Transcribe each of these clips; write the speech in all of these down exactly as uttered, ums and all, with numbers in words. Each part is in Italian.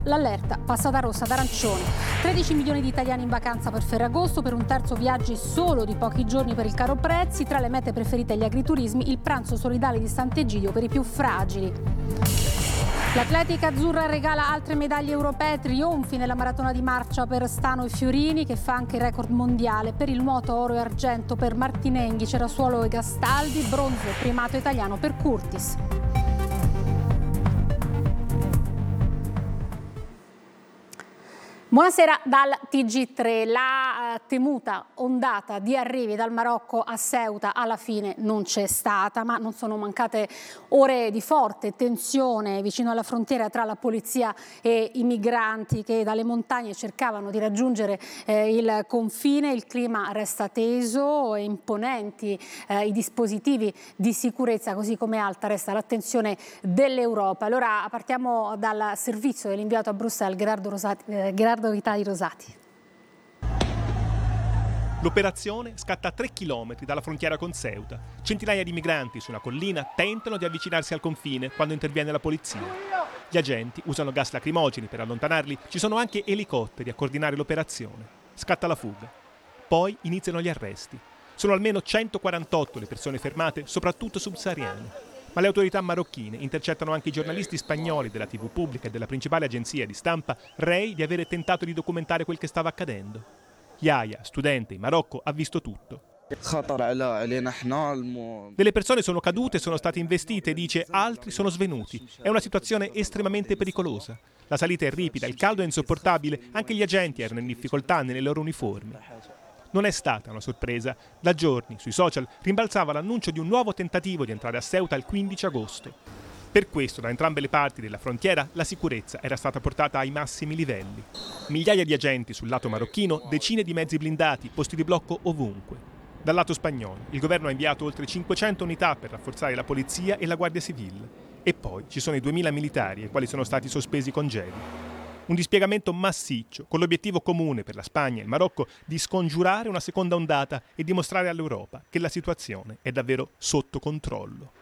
L'allerta passa da rossa ad arancione. tredici milioni di italiani in vacanza per Ferragosto, per un terzo viaggi solo di pochi giorni per il caro prezzi. Tra le mete preferite agli agriturismi, il pranzo solidale di Sant'Egidio per i più fragili. L'atletica azzurra regala altre medaglie europee, trionfi nella maratona di marcia per Stano e Fiorini, che fa anche il record mondiale. Per il nuoto oro e argento per Martinenghi, Cerasuolo e Gastaldi, bronzo e primato italiano per Curtis. Buonasera dal T G tre. La eh, temuta ondata di arrivi dal Marocco a Ceuta alla fine non c'è stata, ma non sono mancate ore di forte tensione vicino alla frontiera tra la polizia e i migranti che dalle montagne cercavano di raggiungere eh, il confine. Il clima resta teso e imponenti eh, i dispositivi di sicurezza, così come alta resta l'attenzione dell'Europa. Allora partiamo dal servizio dell'inviato a Bruxelles, Gerardo Rosati. Eh, Gerardo Vitali Rosati. L'operazione scatta a tre chilometri dalla frontiera con Ceuta. Centinaia di migranti su una collina tentano di avvicinarsi al confine quando interviene la polizia. Gli agenti usano gas lacrimogeni per allontanarli, ci sono anche elicotteri a coordinare l'operazione. Scatta la fuga. Poi iniziano gli arresti. Sono almeno centoquarantotto le persone fermate, soprattutto subsahariane. Ma le autorità marocchine intercettano anche i giornalisti spagnoli della tivù pubblica e della principale agenzia di stampa, rei di avere tentato di documentare quel che stava accadendo. Yaya, studente in Marocco, ha visto tutto. Delle persone sono cadute, sono state investite, dice, altri sono svenuti. È una situazione estremamente pericolosa. La salita è ripida, il caldo è insopportabile, anche gli agenti erano in difficoltà nelle loro uniformi. Non è stata una sorpresa. Da giorni, sui social, rimbalzava l'annuncio di un nuovo tentativo di entrare a Ceuta il quindici agosto. Per questo, da entrambe le parti della frontiera, la sicurezza era stata portata ai massimi livelli. Migliaia di agenti sul lato marocchino, decine di mezzi blindati, posti di blocco ovunque. Dal lato spagnolo, il governo ha inviato oltre cinquecento unità per rafforzare la polizia e la Guardia Civile. E poi ci sono i duemila militari ai quali sono stati sospesi i congedi. Un dispiegamento massiccio, con l'obiettivo comune per la Spagna e il Marocco di scongiurare una seconda ondata e dimostrare all'Europa che la situazione è davvero sotto controllo.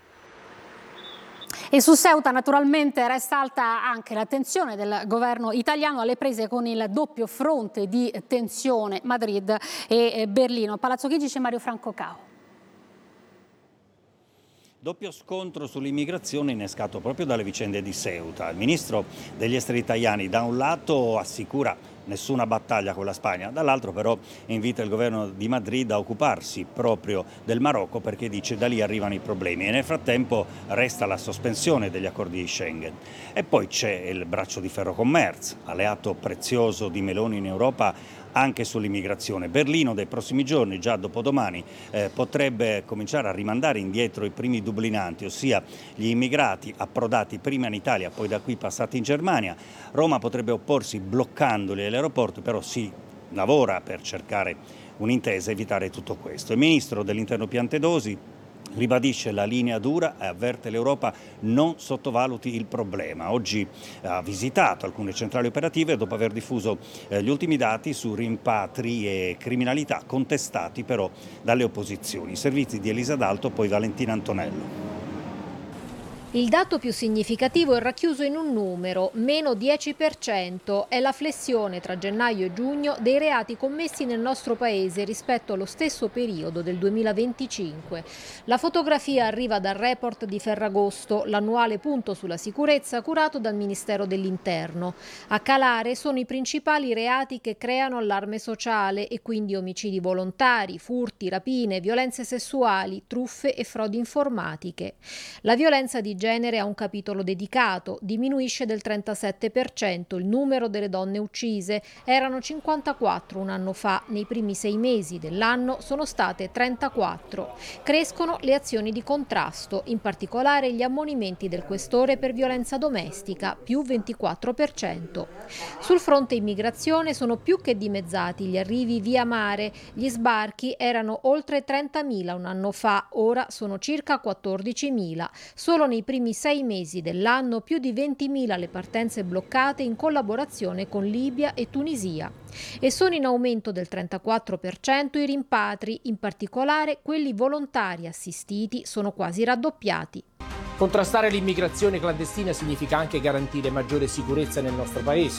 E su Ceuta naturalmente resta alta anche l'attenzione del governo italiano alle prese con il doppio fronte di tensione Madrid e Berlino. Palazzo Chigi c'è Mario Franco Cao. Doppio scontro sull'immigrazione innescato proprio dalle vicende di Ceuta. Il ministro degli esteri italiani da un lato assicura nessuna battaglia con la Spagna, dall'altro però invita il governo di Madrid a occuparsi proprio del Marocco perché dice da lì arrivano i problemi e nel frattempo resta la sospensione degli accordi di Schengen. E poi c'è il braccio di ferro con Merz, alleato prezioso di Meloni in Europa anche sull'immigrazione. Berlino dai prossimi giorni, già dopodomani, eh, potrebbe cominciare a rimandare indietro i primi dublinanti, ossia gli immigrati approdati prima in Italia, poi da qui passati in Germania. Roma potrebbe opporsi bloccandoli all'aeroporto, però si lavora per cercare un'intesa e evitare tutto questo. Il ministro dell'Interno Piantedosi ribadisce la linea dura e avverte l'Europa non sottovaluti il problema. Oggi ha visitato alcune centrali operative dopo aver diffuso eh, gli ultimi dati su rimpatri e criminalità contestati però dalle opposizioni. I servizi di Elisa D'Alto, poi Valentina Antonello. Il dato più significativo è racchiuso in un numero, meno dieci per cento, è la flessione tra gennaio e giugno dei reati commessi nel nostro paese rispetto allo stesso periodo del duemilaventicinque. La fotografia arriva dal report di Ferragosto, l'annuale punto sulla sicurezza curato dal Ministero dell'Interno. A calare sono i principali reati che creano allarme sociale e quindi omicidi volontari, furti, rapine, violenze sessuali, truffe e frodi informatiche. La violenza di genere ha un capitolo dedicato, diminuisce del trentasette per cento il numero delle donne uccise, erano cinquantaquattro un anno fa, nei primi sei mesi dell'anno sono state trentaquattro. Crescono le azioni di contrasto, in particolare gli ammonimenti del questore per violenza domestica, più ventiquattro per cento. Sul fronte immigrazione sono più che dimezzati gli arrivi via mare, gli sbarchi erano oltre trentamila un anno fa, ora sono circa quattordicimila. Solo nei primi sei mesi dell'anno più di ventimila le partenze bloccate in collaborazione con Libia e Tunisia. E sono in aumento del trentaquattro per cento i rimpatri, in particolare quelli volontari assistiti sono quasi raddoppiati. Contrastare l'immigrazione clandestina significa anche garantire maggiore sicurezza nel nostro paese.